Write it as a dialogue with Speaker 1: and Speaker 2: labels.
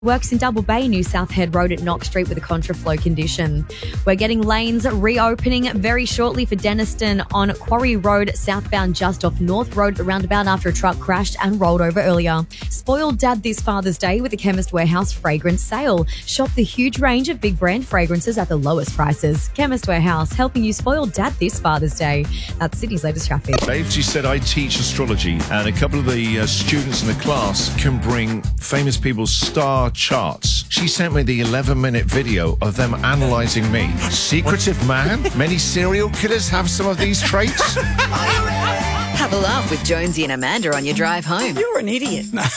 Speaker 1: Works in Double Bay, New South Head Road at Knox Street with a contraflow condition. We're getting lanes reopening very shortly for Denniston on Quarry Road, southbound just off North Road, the roundabout after a truck crashed and rolled over earlier. Spoiled Dad this Father's Day with a Chemist Warehouse fragrance sale. Shop the huge range of big brand fragrances at the lowest prices. Chemist Warehouse, helping you spoil Dad this Father's Day. That's Sydney's latest traffic.
Speaker 2: Dave, she said, I teach astrology, and a couple of the students in the class can bring famous people's star charts. She sent me the 11-minute video of them analysing me. Secretive man? Many serial killers have some of these traits?
Speaker 3: Have a laugh with Jonesy and Amanda on your drive home.
Speaker 4: You're an idiot.